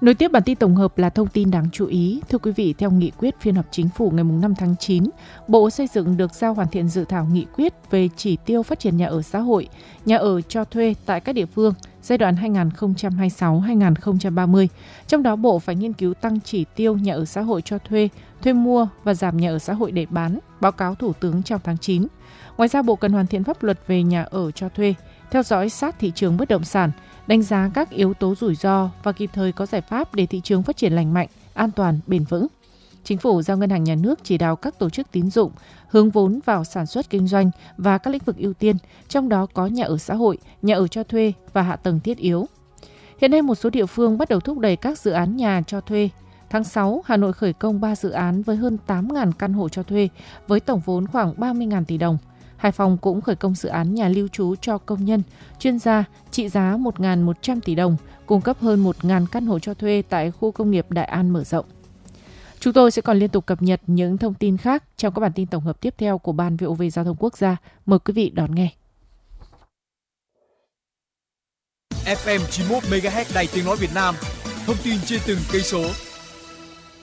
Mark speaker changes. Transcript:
Speaker 1: Nối tiếp bản tin tổng hợp là thông tin đáng chú ý. Thưa quý vị, theo nghị quyết phiên họp chính phủ ngày 5 tháng 9, Bộ Xây dựng được giao hoàn thiện dự thảo nghị quyết về chỉ tiêu phát triển nhà ở xã hội, nhà ở cho thuê tại các địa phương giai đoạn 2026-2030. Trong đó, Bộ phải nghiên cứu tăng chỉ tiêu nhà ở xã hội cho thuê, thuê mua và giảm nhà ở xã hội để bán, báo cáo Thủ tướng trong tháng 9. Ngoài ra, Bộ cần hoàn thiện pháp luật về nhà ở cho thuê, theo dõi sát thị trường bất động sản, đánh giá các yếu tố rủi ro và kịp thời có giải pháp để thị trường phát triển lành mạnh, an toàn, bền vững. Chính phủ giao Ngân hàng Nhà nước chỉ đạo các tổ chức tín dụng hướng vốn vào sản xuất kinh doanh và các lĩnh vực ưu tiên, trong đó có nhà ở xã hội, nhà ở cho thuê và hạ tầng thiết yếu. Hiện nay, một số địa phương bắt đầu thúc đẩy các dự án nhà cho thuê. Tháng 6, Hà Nội khởi công 3 dự án với hơn 8.000 căn hộ cho thuê với tổng vốn khoảng 30.000 tỷ đồng. Hải Phòng cũng khởi công dự án nhà lưu trú cho công nhân, chuyên gia trị giá 1.100 tỷ đồng, cung cấp hơn 1.000 căn hộ cho thuê tại khu công nghiệp Đại An mở rộng. Chúng tôi sẽ còn liên tục cập nhật những thông tin khác trong các bản tin tổng hợp tiếp theo của Ban VOV Giao thông Quốc gia. Mời quý vị đón nghe.
Speaker 2: FM 91 MHz Đài Tiếng nói Việt Nam, thông tin trên từng cây số,